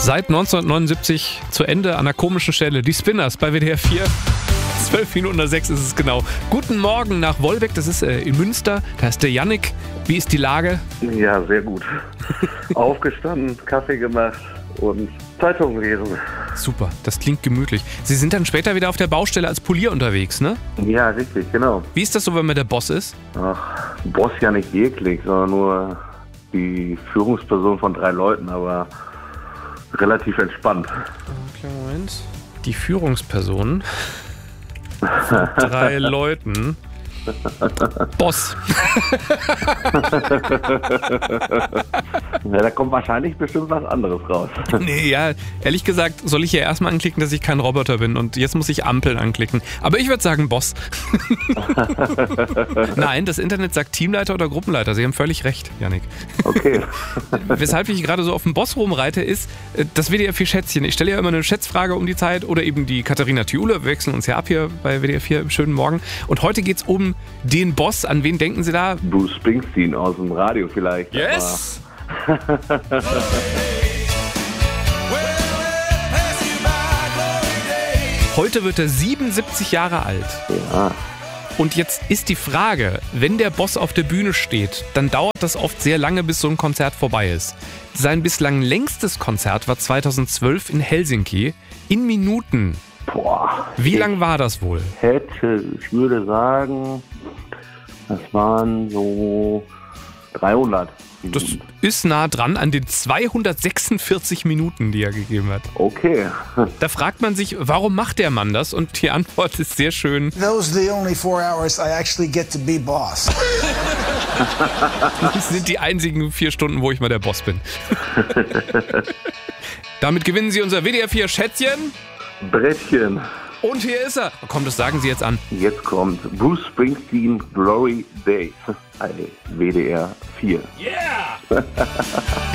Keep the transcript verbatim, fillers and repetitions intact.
Seit neunzehnhundertneunundsiebzig zu Ende an einer komischen Stelle. Die Spinners bei W D R vier. zwölf Minuten nach sechs ist es genau. Guten Morgen nach Wolbeck, das ist äh, in Münster. Da ist der Jannik. Wie ist die Lage? Ja, sehr gut. Aufgestanden, Kaffee gemacht und Zeitung lesen. Super, das klingt gemütlich. Sie sind dann später wieder auf der Baustelle als Polier unterwegs, ne? Ja, richtig, genau. Wie ist das so, wenn man der Boss ist? Ach, Boss ja nicht wirklich, sondern nur die Führungsperson von drei Leuten, aber relativ entspannt. Kleinen Moment. Die Führungsperson von drei Leuten. Boss. Ja, da kommt wahrscheinlich bestimmt was anderes raus. Nee, ja, ehrlich gesagt soll ich hier erstmal anklicken, dass ich kein Roboter bin und jetzt muss ich Ampeln anklicken. Aber ich würde sagen Boss. Nein, das Internet sagt Teamleiter oder Gruppenleiter. Sie haben völlig recht, Jannik. Okay. Weshalb ich gerade so auf dem Boss rumreite, ist das W D R vier Schätzchen. Ich stelle ja immer eine Schätzfrage um die Zeit oder eben die Katharina Thiule. Wir wechseln uns ja ab hier bei W D R vier im schönen Morgen. Und heute geht es um den Boss. An wen denken Sie da? Bruce Springsteen aus dem Radio vielleicht. Yes! Heute wird er siebenundsiebzig Jahre alt. Ja. Und jetzt ist die Frage, wenn der Boss auf der Bühne steht, dann dauert das oft sehr lange, bis so ein Konzert vorbei ist. Sein bislang längstes Konzert war zweitausendzwölf in Helsinki in Minuten. Boah. Wie lang war das wohl? Hätte, ich würde sagen, das waren so dreihundert. Das ist nah dran an den zweihundertsechsundvierzig Minuten, die er gegeben hat. Okay. Da fragt man sich, warum macht der Mann das? Und die Antwort ist sehr schön. Those are the only four hours I actually get to be boss. Das sind die einzigen vier Stunden, wo ich mal der Boss bin. Damit gewinnen Sie unser W D R vier Schätzchen. Brettchen. Und hier ist er. Komm, das sagen Sie jetzt an. Jetzt kommt Bruce Springsteen Glory Days bei W D R vier. Yeah!